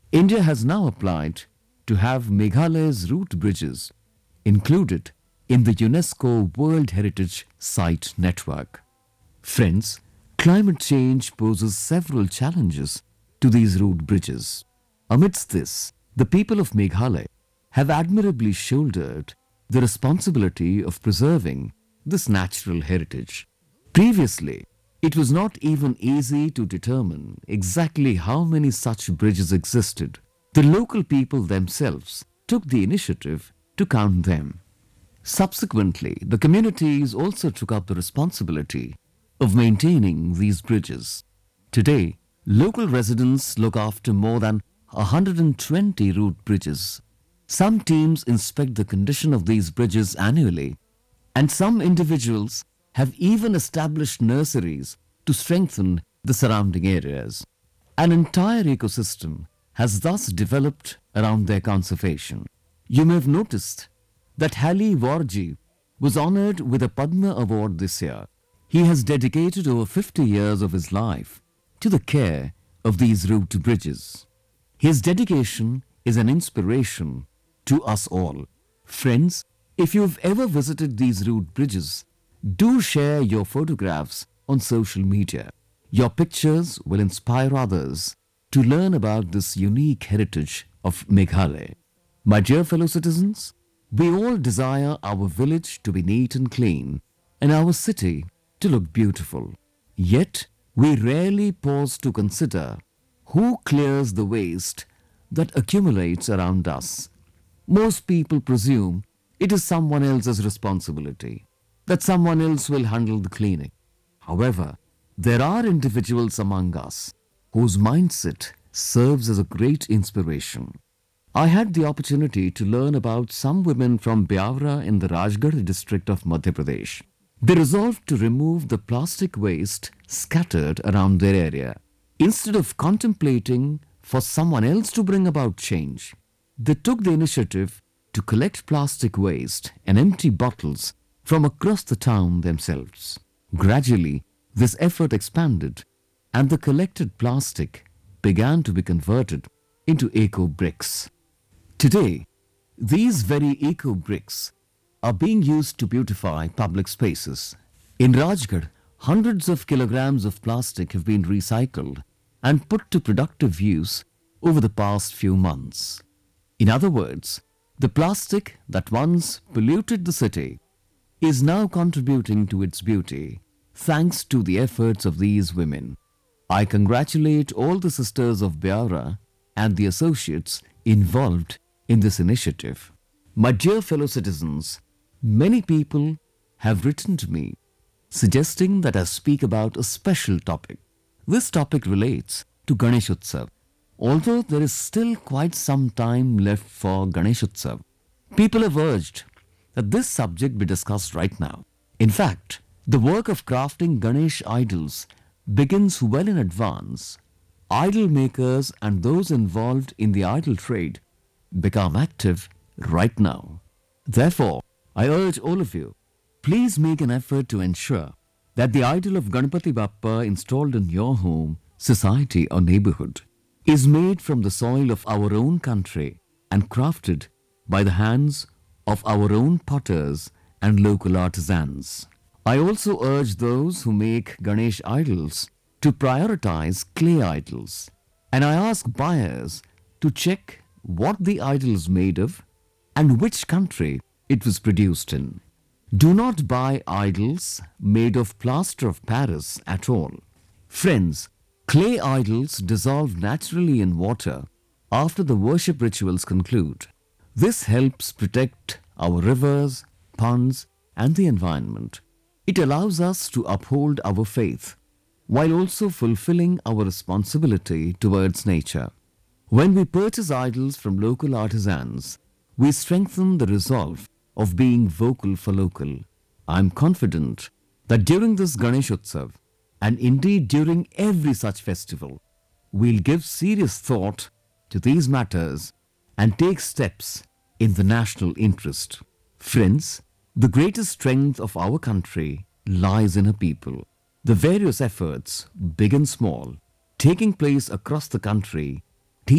India has now applied to have Meghalaya's root bridges included in the UNESCO World Heritage Site Network. Friends, climate change poses several challenges to these root bridges. Amidst this, the people of Meghalaya have admirably shouldered the responsibility of preserving this natural heritage. Previously, it was not even easy to determine exactly how many such bridges existed. The local people themselves took the initiative to count them. Subsequently, the communities also took up the responsibility of maintaining these bridges. Today, local residents look after more than 120 root bridges. Some teams inspect the condition of these bridges annually, and some individuals have even established nurseries to strengthen the surrounding areas. An entire ecosystem has thus developed around their conservation. You may have noticed that Hali Warji was honored with a Padma Award this year. He has dedicated over 50 years of his life to the care of these root bridges. His dedication is an inspiration to us all. Friends, if you've ever visited these root bridges, do share your photographs on social media. Your pictures will inspire others to learn about this unique heritage of Meghalaya. My dear fellow citizens, we all desire our village to be neat and clean and our city to look beautiful. Yet, we rarely pause to consider who clears the waste that accumulates around us. Most people presume it is someone else's responsibility, that someone else will handle the cleaning. However, there are individuals among us whose mindset serves as a great inspiration. I had the opportunity to learn about some women from Byawra in the Rajgarh district of Madhya Pradesh. They resolved to remove the plastic waste scattered around their area. Instead of contemplating for someone else to bring about change, they took the initiative to collect plastic waste and empty bottles from across the town themselves. Gradually, this effort expanded and the collected plastic began to be converted into eco bricks. Today, these very eco bricks are being used to beautify public spaces. In Rajgarh, hundreds of kilograms of plastic have been recycled and put to productive use over the past few months. In other words, the plastic that once polluted the city is now contributing to its beauty thanks to the efforts of these women. I congratulate all the sisters of Byawra and the associates involved in this initiative. My dear fellow citizens, many people have written to me suggesting that I speak about a special topic. This topic relates to Ganesh Utsav. Although there is still quite some time left for Ganesh Utsav, people have urged that this subject be discussed right now. In fact, the work of crafting Ganesh idols begins well in advance. Idol makers and those involved in the idol trade become active right now. Therefore, I urge all of you, please make an effort to ensure that the idol of Ganpati Bappa installed in your home, society or neighborhood is made from the soil of our own country and crafted by the hands of our own potters and local artisans. I also urge those who make Ganesh idols to prioritize clay idols, and I ask buyers to check what the idol is made of and which country it was produced in. Do not buy idols made of plaster of Paris at all. Friends, clay idols dissolve naturally in water after the worship rituals conclude. This helps protect our rivers, ponds, and the environment. It allows us to uphold our faith while also fulfilling our responsibility towards nature. When we purchase idols from local artisans, we strengthen the resolve of being vocal for local. I am confident that during this Ganesh Utsav, and indeed during every such festival, we'll give serious thought to these matters and take steps in the national interest. Friends, the greatest strength of our country lies in her people. The various efforts, big and small, taking place across the country